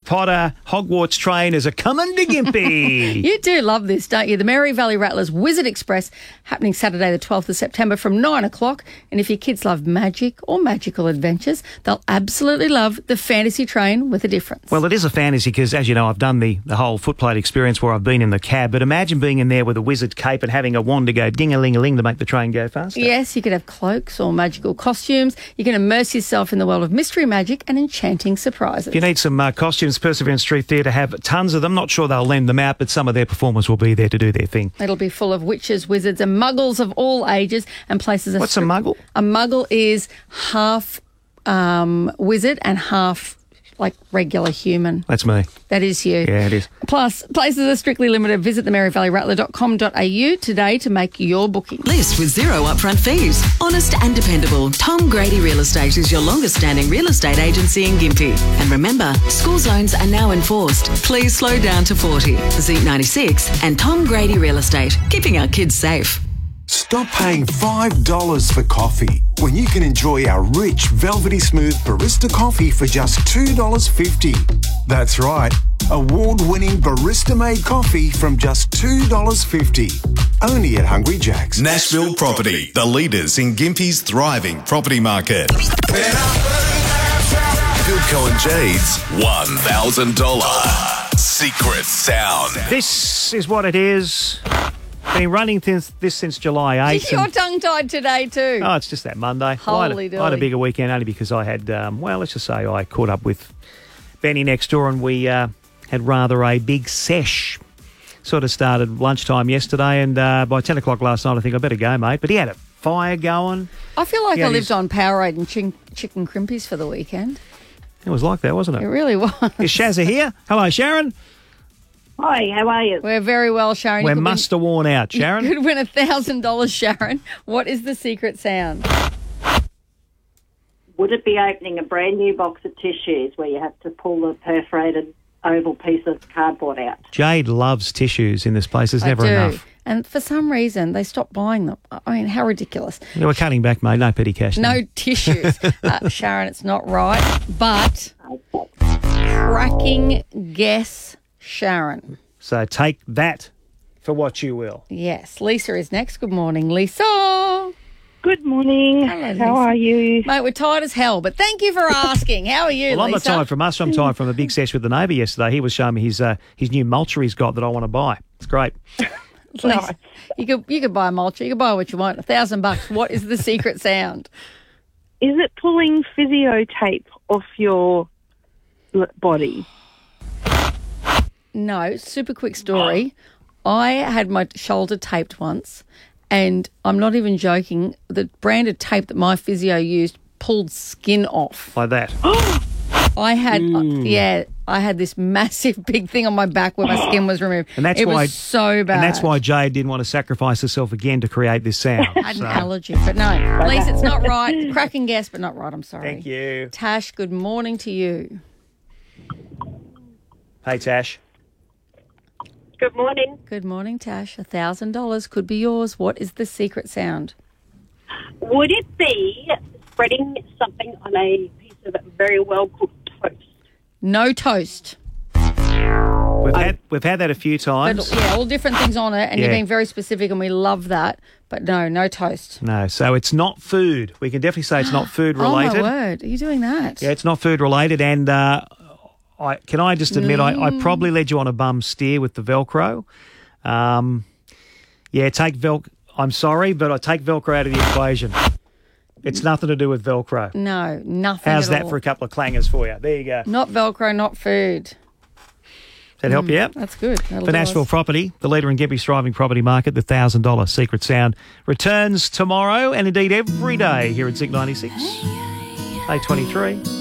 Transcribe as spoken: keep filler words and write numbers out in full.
Potter Hogwarts trainers are coming to Gympie. You do love this, don't you? The Mary Valley Rattlers Wizard Express happening Saturday the twelfth of September from nine o'clock. And if your kids love magic or magical adventures, they'll absolutely love the fantasy train with a difference. Well, it is a fantasy because, as you know, I've done the, the whole footplate experience where I've been in the cab. But imagine being in there with a wizard cape and having a wand to go ding-a-ling-a-ling to make the train go faster. Yes, you could have cloaks or magical costumes. You can immerse yourself in the world of mystery magic and enchanting surprises. If you need some uh, costumes, Perseverance Street Theatre have tons of them. Not sure they'll lend them out, but some of their performers will be there to do their thing. It'll be full of witches, wizards and muggles of all ages and places. What's a muggle? A muggle is half um, wizard and half like regular human. That's me. That is you. Yeah, it is. Plus, places are strictly limited. Visit the mary valley rattler dot com dot a u today to make your booking. List with zero upfront fees. Honest and dependable. Tom Grady Real Estate is your longest standing real estate agency in Gympie. And remember, school zones are now enforced. Please slow down to forty. Z ninety-six and Tom Grady Real Estate, keeping our kids safe. Stop paying five dollars for coffee when you can enjoy our rich, velvety smooth barista coffee for just two dollars fifty. That's right, award-winning barista-made coffee from just two dollars fifty. Only at Hungry Jack's. Nashville Property, the leaders in Gympie's thriving property market. Philco and Jade's one thousand dollars secret sound. This is what it is. Been running since, this since July eighth. You're tongue-tied today too. Oh, it's just that Monday. Holy I had, a, I had a dolly. bigger weekend only because I had, um, well, let's just say I caught up with Benny next door and we uh, had rather a big sesh. Sort of started lunchtime yesterday and uh, by ten o'clock last night I think I better go, mate. But he had a fire going. I feel like Yeah, I lived he's- on Powerade and chin- chicken crimpies for the weekend. It was like that, wasn't It it? really was. Is Shazza here? Hello, Sharon. Hi, how are you? We're very well, Sharon. We're You could win- muster worn out, Sharon. You could win a thousand dollars, Sharon. What is the secret sound? Would it be opening a brand new box of tissues where you have to pull the perforated oval piece of cardboard out? Jade loves tissues in this place. There's never I do. enough. And for some reason, they stopped buying them. I mean, how ridiculous. Yeah, we're cutting back, mate. No petty cash. No now. tissues. uh, Sharon, it's not right. But cracking guess, Sharon. So take that for what you will. Yes. Lisa is next. Good morning, Lisa. Good morning. Hello, Lisa. How are you? Mate, we're tired as hell, but thank you for asking. How are you, Well, I'm not Lisa? tired from us. I'm tired from a big sesh with the neighbour yesterday. He was showing me his uh, his new mulcher he's got that I want to buy. It's great. Lisa, you could you could buy a mulcher. You could buy what you want. A thousand bucks. What is the secret sound? Is it pulling physio tape off your l- body? No, super quick story. I had my shoulder taped once, and I'm not even joking. The brand of tape that my physio used pulled skin off. Like that. I had, uh, yeah, I had this massive big thing on my back where my skin was removed. And that's it why, was so bad. And that's why Jade didn't want to sacrifice herself again to create this sound. I had So, an allergy, but no. At least it's not right. Cracking guess, but not right. I'm sorry. Thank you. Tash, good morning to you. Hey, Tash. Good morning. Good morning, Tash. A thousand dollars could be yours. What is the secret sound? Would it be spreading something on a piece of very well cooked toast? No toast. We've had we've had that a few But, times. yeah, all different things on it, and you're Yeah. being very specific, and we love that. But no, no toast. No, so it's not food. We can definitely say it's not food related. Oh, my word. Are you doing that? Yeah, it's not food related. And uh, I can I just admit I, I probably led you on a bum steer with the Velcro. Um, yeah, take Vel. I'm sorry, but I take Velcro out of the equation. It's nothing to do with Velcro. No, nothing How's at that all. for a couple of clangers for you? There you go. Does Not Velcro, not food. that help you out? That's good. That'll For do Nashville us. Property, the leader in Gympie's thriving property market, the one thousand dollars secret sound returns tomorrow and indeed every day here at Zig ninety-six. eight twenty-three.